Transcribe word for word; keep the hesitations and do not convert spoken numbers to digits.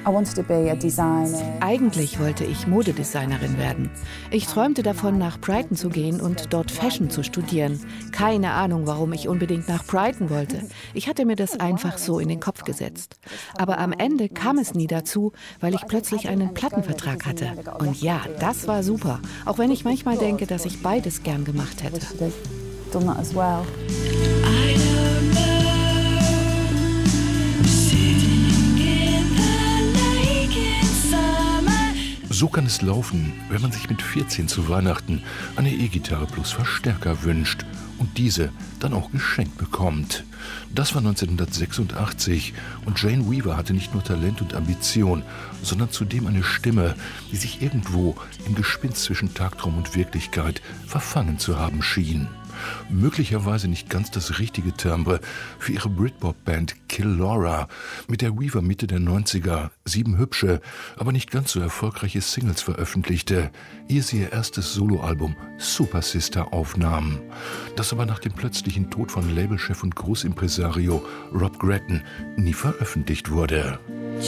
Eigentlich wollte ich Modedesignerin werden. Ich träumte davon, nach Brighton zu gehen und dort Fashion zu studieren. Keine Ahnung, warum ich unbedingt nach Brighton wollte. Ich hatte mir das einfach so in den Kopf gesetzt. Aber am Ende kam es nie dazu, weil ich plötzlich einen Plattenvertrag hatte. Und ja, das war super, auch wenn ich manchmal denke, dass ich beides gern gemacht hätte. So kann es laufen, wenn man sich mit vierzehn zu Weihnachten eine E-Gitarre plus Verstärker wünscht und diese dann auch geschenkt bekommt. Das war neunzehnhundertsechsundachtzig und Jane Weaver hatte nicht nur Talent und Ambition, sondern zudem eine Stimme, die sich irgendwo im Gespinst zwischen Tagtraum und Wirklichkeit verfangen zu haben schien. Möglicherweise nicht ganz das richtige Timbre für ihre Britpop-Band Kill Laura, mit der Weaver Mitte der neunziger sieben hübsche, aber nicht ganz so erfolgreiche Singles veröffentlichte, ehe sie ihr erstes Soloalbum Super Sister aufnahm, das aber nach dem plötzlichen Tod von Labelchef und Großimpresario Rob Gretton nie veröffentlicht wurde.